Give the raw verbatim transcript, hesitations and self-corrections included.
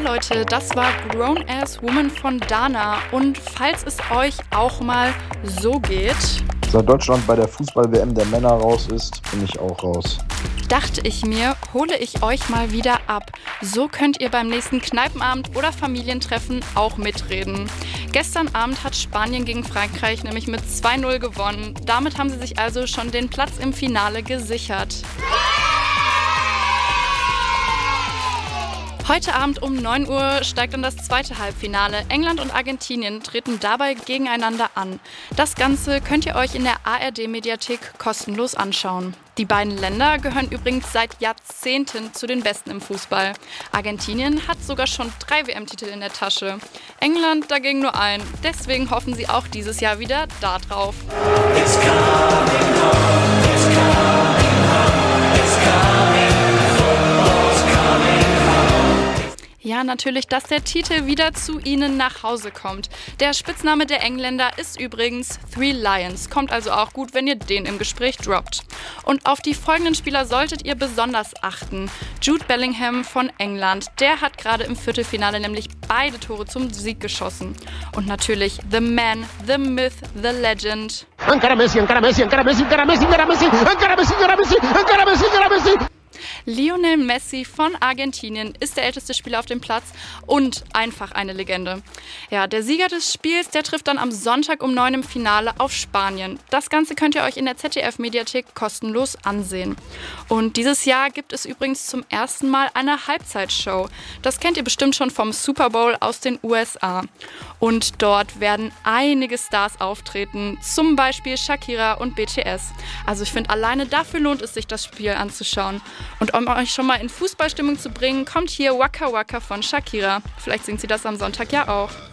Leute, das war Grown Ass Woman von Dana. Und falls es euch auch mal so geht, seit Deutschland bei der Fußball-W M der Männer raus ist, bin ich auch raus. dachte ich mir, hole ich euch mal wieder ab. So könnt ihr beim nächsten Kneipenabend oder Familientreffen auch mitreden. Gestern Abend hat Spanien gegen Frankreich nämlich mit zwei null gewonnen. Damit haben sie sich also schon den Platz im Finale gesichert. Heute Abend um neun Uhr steigt dann das zweite Halbfinale. England und Argentinien treten dabei gegeneinander an. Das Ganze könnt ihr euch in der A R D-Mediathek kostenlos anschauen. Die beiden Länder gehören übrigens seit Jahrzehnten zu den Besten im Fußball. Argentinien hat sogar schon drei W M-Titel in der Tasche. England dagegen nur einen. Deswegen hoffen sie auch dieses Jahr wieder da drauf. It's coming home, it's coming home, it's coming, football's coming home. Ja, natürlich, dass der Titel wieder zu ihnen nach Hause kommt. Der Spitzname der Engländer ist übrigens Three Lions. Kommt also auch gut, wenn ihr den im Gespräch droppt. Und auf die folgenden Spieler solltet ihr besonders achten. Jude Bellingham von England, der hat gerade im Viertelfinale nämlich beide Tore zum Sieg geschossen. Und natürlich the man, the myth, the legend. Ancora Messi, ancora Messi, ancora Messi, ancora Messi, ancora Messi, ancora Messi, ancora Messi, ancora Messi, ancora Messi. Lionel Messi von Argentinien ist der älteste Spieler auf dem Platz und einfach eine Legende. Ja, der Sieger des Spiels, der trifft dann am Sonntag um neun im Finale auf Spanien. Das Ganze könnt ihr euch in der Z D F-Mediathek kostenlos ansehen. Und dieses Jahr gibt es übrigens zum ersten Mal eine Halbzeitshow. Das kennt ihr bestimmt schon vom Super Bowl aus den U S A. Und dort werden einige Stars auftreten, zum Beispiel Shakira und B T S. Also ich finde, alleine dafür lohnt es sich, das Spiel anzuschauen. Und um euch schon mal in Fußballstimmung zu bringen, kommt hier Waka Waka von Shakira. Vielleicht singt sie das am Sonntag ja auch.